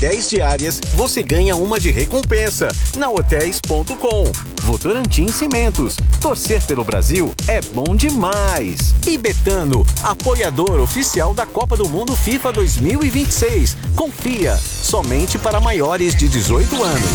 10 diárias, você ganha uma de recompensa na Hotéis.com. Votorantim Cimentos. Torcer pelo Brasil é bom demais. E Betano, apoiador oficial da Copa do Mundo FIFA 2026. Confia, somente para maiores de 18 anos.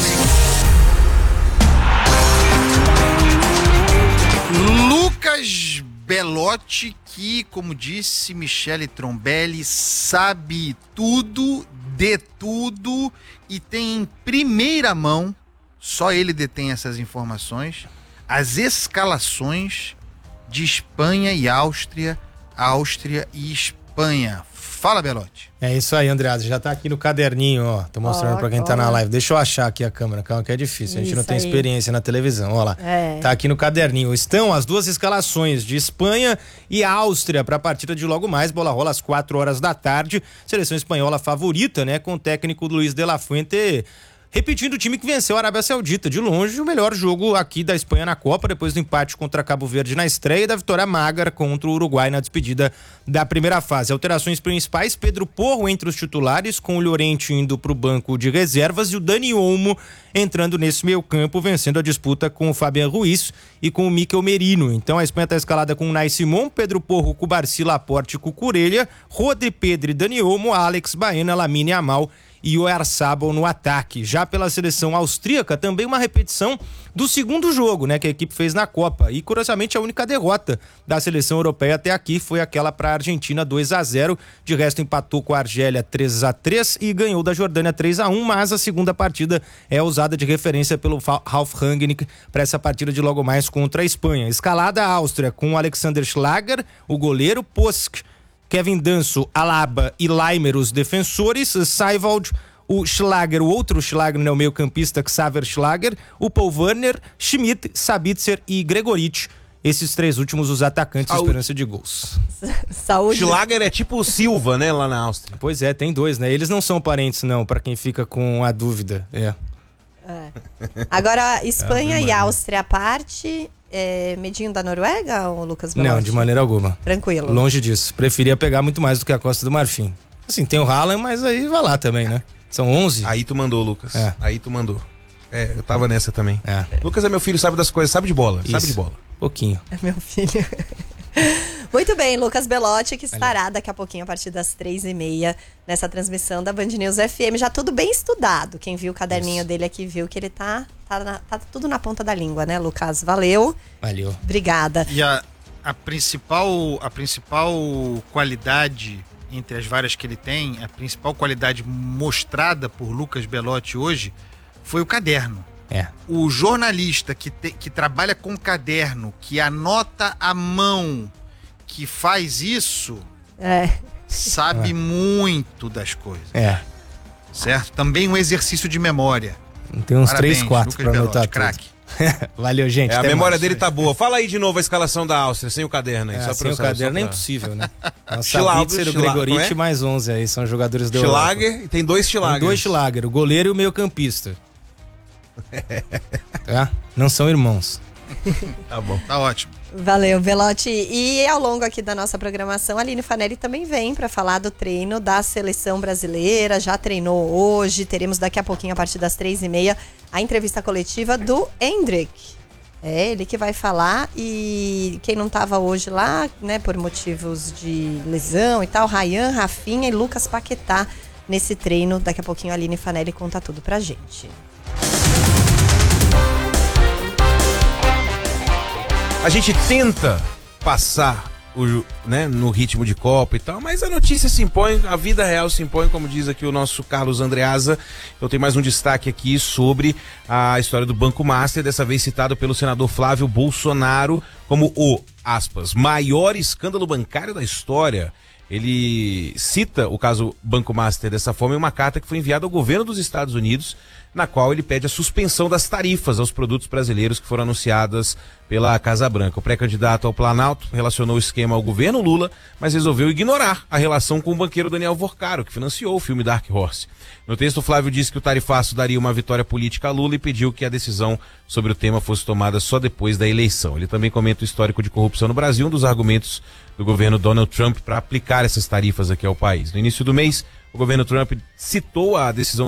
Lucas Belotti, que, como disse Michele Trombelli, sabe tudo, de tudo, e tem em primeira mão, só ele detém essas informações, as escalações de Espanha e Áustria, Áustria e Espanha. Fala, Belotti. É isso aí, Andreasa, já tá aqui no caderninho, ó. Tô mostrando pra quem tá na live. Deixa eu achar aqui a câmera, calma que é difícil, a gente não tem experiência na televisão, ó lá. Tá aqui no caderninho. Estão as duas escalações de Espanha e Áustria pra partida de logo mais, bola rola às 4 horas da tarde. Seleção espanhola favorita, né, com o técnico Luis de la Fuente repetindo o time que venceu a Arábia Saudita. De longe, o melhor jogo aqui da Espanha na Copa, depois do empate contra Cabo Verde na estreia e da vitória magra contra o Uruguai na despedida da primeira fase. Alterações principais: Pedro Porro entre os titulares, com o Llorente indo pro banco de reservas e o Dani Olmo entrando nesse meio campo, vencendo a disputa com o Fabián Ruiz e com o Mikel Merino. Então a Espanha está escalada com o Unai Simón, Pedro Porro, Cubarsí, Laporte, Cucurella, Rodri, Pedro, Dani Olmo, Alex, Baena, Lamine Yamal e o Oyarzabal no ataque. Já pela seleção austríaca, também uma repetição do segundo jogo, né, que a equipe fez na Copa. E, curiosamente, a única derrota da seleção europeia até aqui foi aquela para a Argentina, 2-0. De resto, empatou com a Argélia 3-3 e ganhou da Jordânia 3-1, mas a segunda partida é usada de referência pelo Ralf Rangnick para essa partida de logo mais contra a Espanha. Escalada a Áustria com Alexander Schlager, o goleiro, Posk, Kevin Danso, Alaba e Leimer, os defensores, Seiwald, o Schlager, o outro Schlager, né, o meio-campista Xaver Schlager, o Paul Werner, Schmidt, Sabitzer e Gregoritsch. Esses três últimos, os atacantes de esperança de gols. Saúde. Schlager é tipo o Silva, né, lá na Áustria. Pois é, tem dois, né? Eles não são parentes, não, pra quem fica com a dúvida. Agora, Espanha e Áustria à parte... medinho da Noruega ou Lucas Belotti? Não, de maneira alguma. Tranquilo. Longe disso. Preferia pegar muito mais do que a Costa do Marfim. Assim, tem o Haaland, mas aí vai lá também, né? São 11. Aí tu mandou, Lucas. Aí tu mandou. Eu tava nessa também. Lucas é meu filho, sabe das coisas, sabe de bola. Isso. Sabe de bola. Pouquinho. É meu filho. Muito bem, Lucas Belotti, que estará daqui a pouquinho a partir das 3h30 nessa transmissão da Band News FM. Já tudo bem estudado. Quem viu o caderninho dele aqui viu que ele tá tudo na ponta da língua, né, Lucas? Valeu. Valeu. Obrigada. E a principal qualidade, entre as várias que ele tem, a principal qualidade mostrada por Lucas Belotti hoje foi o caderno. O jornalista que trabalha com caderno, que anota à mão, que faz isso, sabe muito das coisas. Certo? Também um exercício de memória. Tem uns Parabéns, 3, 4 Lucas pra Belotti, anotar craque. Valeu, gente. A memória dele tá boa. Fala aí de novo a escalação da Áustria, sem o caderno aí. Sem o caderno é impossível, né? O Schlager, Sabitzer, o Gregoritsch mais 11 aí, são jogadores do Schlager, e tem dois Schlagers. Tem 2 Schlager, o goleiro e o meio-campista. Não são irmãos. Tá bom. Tá ótimo. Valeu, Belotti. E ao longo aqui da nossa programação, a Aline Fanelli também vem para falar do treino da seleção brasileira. Já treinou hoje. Teremos daqui a pouquinho, a partir das 3h30, a entrevista coletiva do Endrick. Ele que vai falar. E quem não estava hoje lá, né, por motivos de lesão e tal, Ryan, Rafinha e Lucas Paquetá nesse treino. Daqui a pouquinho a Aline Fanelli conta tudo pra gente. A gente tenta passar no ritmo de Copa e tal, mas a notícia se impõe, a vida real se impõe, como diz aqui o nosso Carlos Andreasa. Eu tenho mais um destaque aqui sobre a história do Banco Master, dessa vez citado pelo senador Flávio Bolsonaro como o, aspas, maior escândalo bancário da história. Ele cita o caso Banco Master dessa forma em uma carta que foi enviada ao governo dos Estados Unidos, na qual ele pede a suspensão das tarifas aos produtos brasileiros que foram anunciadas pela Casa Branca. O pré-candidato ao Planalto relacionou o esquema ao governo Lula, mas resolveu ignorar a relação com o banqueiro Daniel Vorcaro, que financiou o filme Dark Horse. No texto, Flávio disse que o tarifaço daria uma vitória política a Lula e pediu que a decisão sobre o tema fosse tomada só depois da eleição. Ele também comenta o histórico de corrupção no Brasil, um dos argumentos do governo Donald Trump para aplicar essas tarifas aqui ao país. No início do mês, o governo Trump citou a decisão